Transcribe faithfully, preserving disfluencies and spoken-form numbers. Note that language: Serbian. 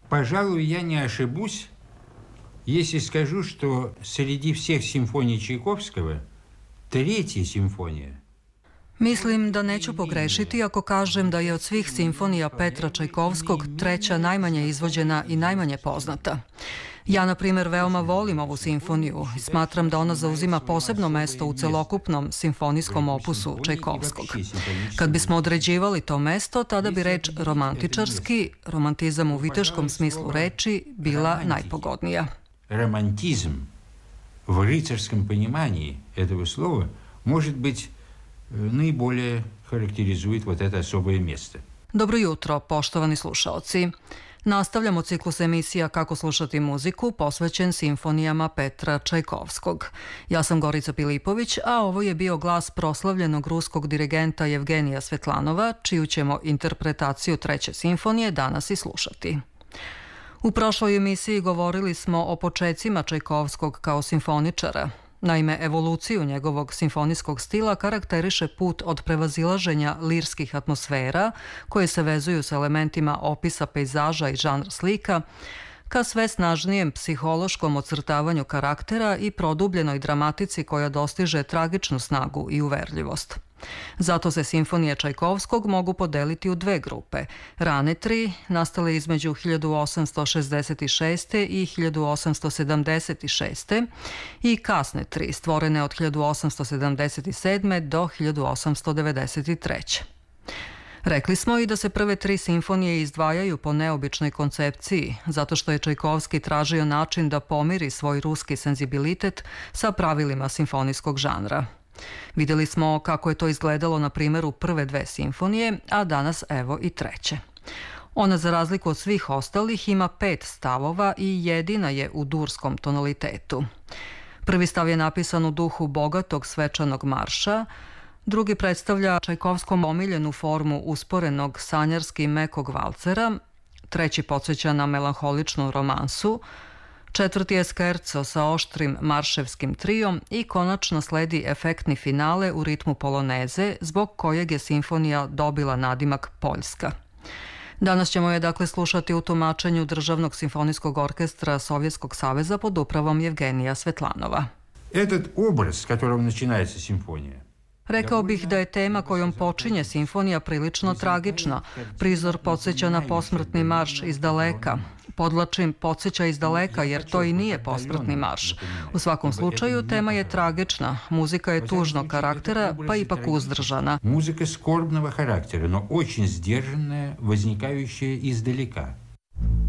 Пожалуй, я не ошибусь, если скажу, что среди всех симфоний Чайковского третья симфонija. Mislim da neću pogrešiti ako kažem da je od svih simfonija Petra Čajkovskog treća najmanje izvođena i najmanje poznata. Ja, na primjer, veoma volim ovu simfoniju i smatram da ona zauzima posebno mesto u celokupnom simfonijskom opusu Čajkovskog. Kad bismo određivali to mesto, tada bi reč romantičarski, romantizam u viteškom smislu reči, bila najpogodnija. Романтизм в рыцарском понимании этого слова, может быть, наиболее характеризует вот это особое место. Dobro jutro, poštovani slušaoci. Nastavljamo ciklus emisija Kako slušati muziku posvećen simfonijama Petra Čajkovskog. Ja sam Gorica Pilipović, a ovo je bio glas proslavljenog ruskog dirigenta Jevgenija Svetlanova, čiju ćemo interpretaciju treće simfonije danas i slušati. U prošloj emisiji govorili smo o počecima Čajkovskog kao simfoničara. Naime, evoluciju njegovog simfonijskog stila karakteriše put od prevazilaženja lirskih atmosfera, koje se vezuju s elementima opisa pejzaža i žanr slika, ka sve snažnijem psihološkom ocrtavanju karaktera i produbljenoj dramatici koja dostiže tragičnu snagu i uverljivost. Zato se simfonije Čajkovskog mogu podeliti u dve grupe. Rane tri, nastale između hiljadu osamsto šezdeset šeste. i hiljadu osamsto sedamdeset šeste. i kasne tri, stvorene od hiljadu osamsto sedamdeset sedme. do hiljadu osamsto devedeset treće. Rekli smo i da se prve tri simfonije izdvajaju po neobičnoj koncepciji, zato što je Čajkovski tražio način da pomiri svoj ruski senzibilitet sa pravilima simfonijskog žanra. Vidjeli smo kako je to izgledalo na primjeru prve dve simfonije, a danas evo i treće. Ona, za razliku od svih ostalih, ima pet stavova i jedina je u durskom tonalitetu. Prvi stav je napisan u duhu bogatog svečanog marša, drugi predstavlja Čajkovskom omiljenu formu usporenog sanjarski mekog valcera, treći podsjeća na melanholičnu romansu, četvrti je skerco sa oštrim marševskim trijom i konačno sledi efektni finale u ritmu poloneze, zbog kojeg je simfonija dobila nadimak Poljska. Danas ćemo je dakle slušati u tumačenju Državnog simfonijskog orkestra Sovjetskog saveza pod upravom Jevgenija Svetlanova. Этот образ, с которого начинается симфония, Rekao bih da je tema kojom počinje simfonija prilično tragična. Prizor podsjeća na posmrtni marš iz daleka. Podlačim, podsjeća iz daleka jer to i nije posmrtni marš. U svakom slučaju tema je tragična, muzika je tužnog karaktera, pa ipak uzdržana. Музыка скорбного характера, но очень сдержанная, возникающая издалека.